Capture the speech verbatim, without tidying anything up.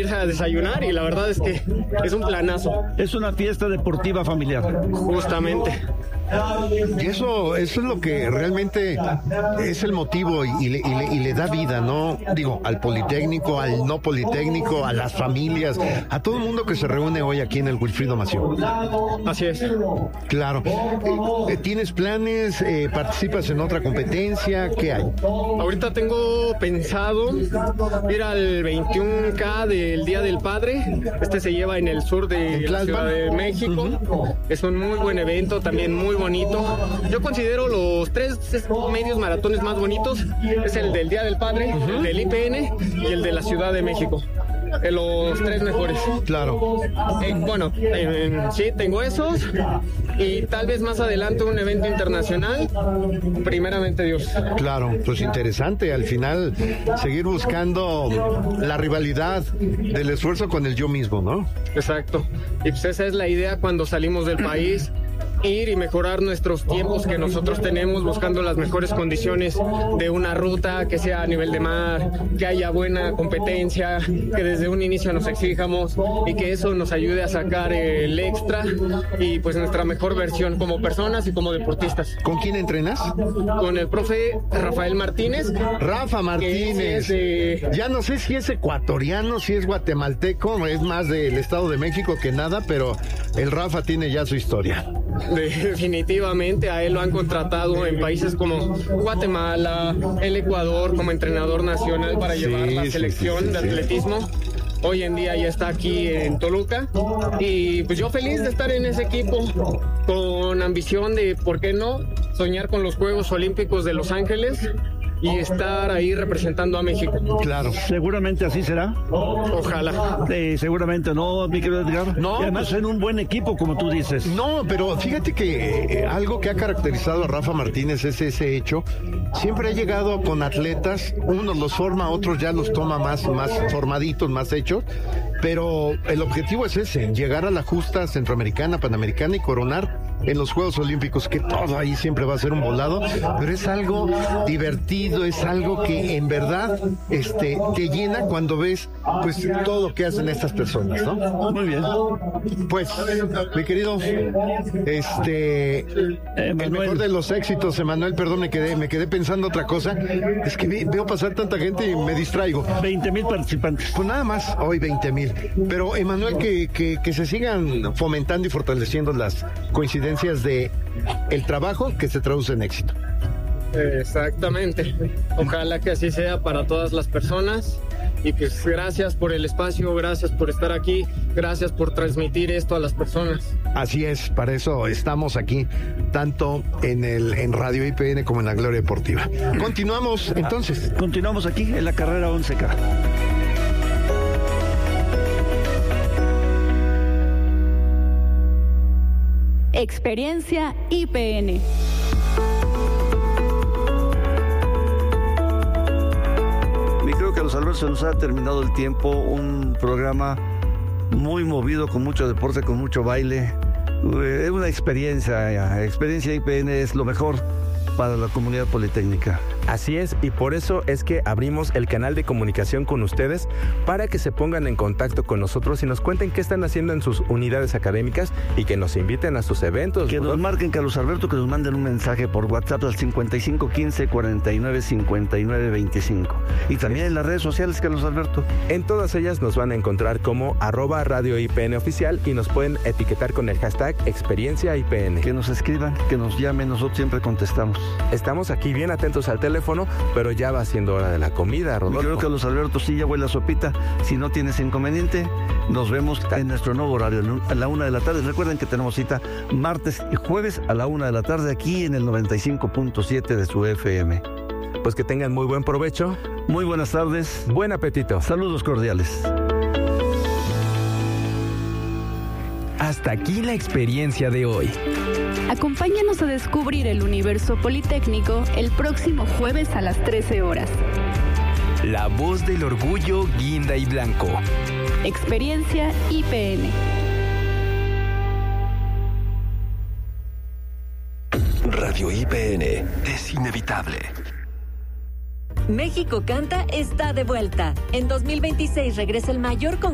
ir a desayunar y la verdad es que es un planazo. Es una fiesta deportiva familiar. Justamente. Y eso, eso es lo que realmente es el motivo y, y, le, y, le, y le da vida, ¿no? Digo, al Politécnico, al no Politécnico, a las familias, a todo el mundo que se reúne hoy aquí en el Wilfrido Massieu. Así es. Claro. Eh, ¿Tienes planes? Eh, ¿Participas en otra competencia? ¿Qué hay? Ahorita tengo pensado ir al veintiuno K del Día del Padre. Este se lleva en el sur de la Ciudad de México. Uh-huh. Es un muy buen evento, también muy bonito. Yo considero los tres medios maratones más bonitos. Es el del Día del Padre, uh-huh. el del I P N y el de la Ciudad de México. Eh, los tres mejores. Claro. Eh, bueno, eh, sí, tengo esos. Y tal vez más adelante un evento internacional. Primeramente Dios. Claro, pues interesante. Al final, seguir buscando la rivalidad del esfuerzo con el yo mismo, ¿no? Exacto. Y pues esa es la idea cuando salimos del país. Ir y mejorar nuestros tiempos que nosotros tenemos, buscando las mejores condiciones de una ruta, que sea a nivel de mar, que haya buena competencia, que desde un inicio nos exijamos y que eso nos ayude a sacar el extra y pues nuestra mejor versión como personas y como deportistas. ¿Con quién entrenas? Con el profe Rafael Martínez. Rafa Martínez. De... Ya no sé si es ecuatoriano, si es guatemalteco, es más del Estado de México que nada, pero el Rafa tiene ya su historia. Definitivamente, a él lo han contratado en países como Guatemala, el Ecuador, como entrenador nacional para llevar sí, la selección sí, sí, sí, de atletismo. Sí. Hoy en día ya está aquí en Toluca y pues yo feliz de estar en ese equipo con ambición de, ¿por qué no?, soñar con los Juegos Olímpicos de Los Ángeles y estar ahí representando a México. Claro. Seguramente así será. Ojalá. Eh, seguramente no, mi querido Edgar. No. Y además en un buen equipo, como tú dices. No, pero fíjate que eh, algo que ha caracterizado a Rafa Martínez es ese hecho. Siempre ha llegado con atletas, unos los forma, otros ya los toma más, más formaditos, más hechos. Pero el objetivo es ese, llegar a la justa centroamericana, panamericana y coronar en los Juegos Olímpicos, que todo ahí siempre va a ser un volado, pero es algo divertido, es algo que en verdad este, te llena cuando ves pues todo lo que hacen estas personas, ¿no? Muy bien. Pues, mi querido, este, eh, el mejor de los éxitos, Emanuel, perdón, me quedé, me quedé pensando otra cosa, es que vi, veo pasar tanta gente y me distraigo. veinte mil participantes. Pues nada más, hoy veinte mil. Pero, Emanuel, que, que, que se sigan fomentando y fortaleciendo las coincidencias de el trabajo que se traduce en éxito. Exactamente. Ojalá que así sea para todas las personas. Y pues gracias por el espacio, gracias por estar aquí, gracias por transmitir esto a las personas. Así es, para eso estamos aquí, tanto en el en Radio I P N como en la Gloria Deportiva. Continuamos entonces. Continuamos aquí en la carrera once K. Experiencia I P N. Me creo que a los Alberto se nos ha terminado el tiempo. Un programa muy movido, con mucho deporte, con mucho baile. Es una experiencia. Experiencia I P N es lo mejor para la comunidad politécnica. Así es, y por eso es que abrimos el canal de comunicación con ustedes para que se pongan en contacto con nosotros y nos cuenten qué están haciendo en sus unidades académicas y que nos inviten a sus eventos. Que nos marquen, Carlos Alberto, que nos manden un mensaje por WhatsApp al cincuenta y cinco quince cuarenta y nueve cincuenta y nueve veinticinco. Y también en las redes sociales, Carlos Alberto. En todas ellas nos van a encontrar como arroba Radio I P N Oficial y nos pueden etiquetar con el hashtag Experiencia I P N. Que nos escriban, que nos llamen, nosotros siempre contestamos. Estamos aquí bien atentos al teléfono, pero ya va siendo hora de la comida, Rodolfo. Creo que Carlos Alberto sí ya huele a sopita. Si no tienes inconveniente, nos vemos en nuestro nuevo horario a la una de la tarde. Recuerden que tenemos cita martes y jueves a la una de la tarde aquí en el noventa y cinco punto siete de su F M. Pues que tengan muy buen provecho. Muy buenas tardes. Buen apetito. Saludos cordiales. Hasta aquí la experiencia de hoy. Acompáñanos a descubrir el universo politécnico el próximo jueves a las trece horas. La voz del orgullo guinda y blanco. Experiencia I P N. Radio I P N es inevitable. México Canta está de vuelta. En dos mil veintiséis regresa el mayor concurso